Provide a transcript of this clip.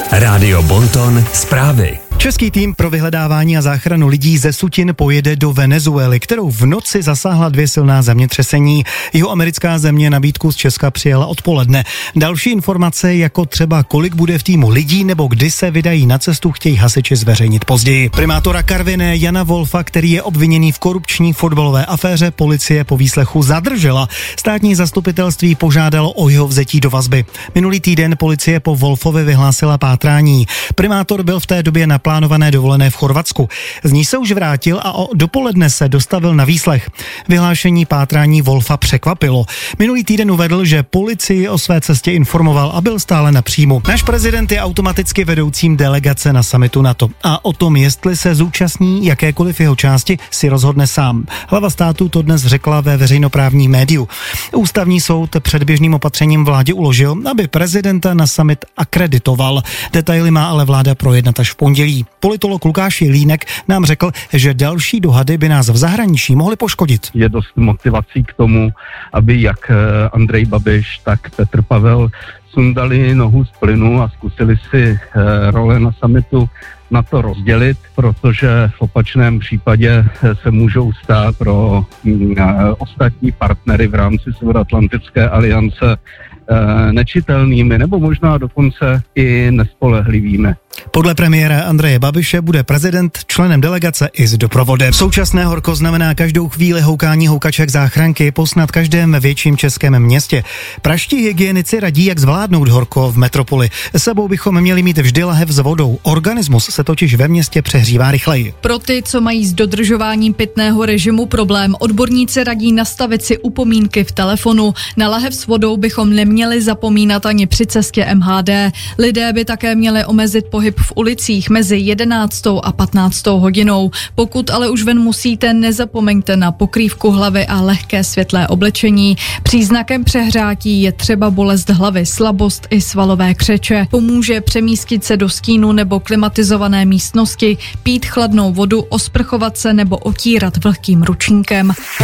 Rádio Bonton zprávy. Český tým pro vyhledávání a záchranu lidí ze Sutin pojede do Venezuely, kterou v noci zasáhla 2 silná zemětřesení. Jihoamerická země nabídku z Česka přijela odpoledne. Další informace, jako třeba kolik bude v týmu lidí nebo kdy se vydají na cestu, chtějí hasiči zveřejnit později. Primátora Karviné Jana Wolfa, který je obviněný v korupční fotbalové aféře, policie po výslechu zadržela. Státní zastupitelství požádalo o jeho vzetí do vazby. Minulý týden policie po Wolfovi vyhlásila pátrání. Primátor byl v té době na plánované dovolené v Chorvatsku. Z ní se už vrátil a dopoledne se dostavil na výslech. Vyhlášení pátrání Wolfa překvapilo. Minulý týden uvedl, že policii o své cestě informoval a byl stále na příjmu. Náš prezident je automaticky vedoucím delegace na summitu NATO a o tom, jestli se zúčastní jakékoliv jeho části, si rozhodne sám. Hlava státu to dnes řekla ve veřejnoprávním médiu. Ústavní soud předběžným opatřením vládě uložil, aby prezidenta na summit akreditoval. Detaily má ale vláda projednat až v pondělí. Politolog Lukáš Jelínek nám řekl, že další dohady by nás v zahraničí mohly poškodit. Je dost motivací k tomu, aby jak Andrej Babiš, tak Petr Pavel sundali nohu z plynu a zkusili si role na summitu na to rozdělit, protože v opačném případě se můžou stát pro ostatní partnery v rámci Severoatlantické aliance nečitelnými nebo možná dokonce i nespolehlivými. Podle premiéra Andreje Babiše bude prezident členem delegace i s doprovodem. Současné horko znamená každou chvíli houkání houkaček záchranky po snad každém větším českém městě. Praští hygienici radí, jak zvládnout horko v metropoli. S sebou bychom měli mít vždy lahev s vodou. Organismus se totiž ve městě přehřívá rychleji. Pro ty, co mají s dodržováním pitného režimu problém, odborníci radí nastavit si upomínky v telefonu. Na lahev s vodou bychom neměli zapomínat ani při cestě MHD. Lidé by také měli omezit pohyb v ulicích mezi 11. a 15. hodinou. Pokud ale už ven musíte, nezapomeňte na pokrývku hlavy a lehké světlé oblečení. Příznakem přehrátí je třeba bolest hlavy, slabost i svalové křeče. Pomůže přemístit se do stínu nebo klimatizované místnosti, pít chladnou vodu, osprchovat se nebo otírat vlhkým ručníkem.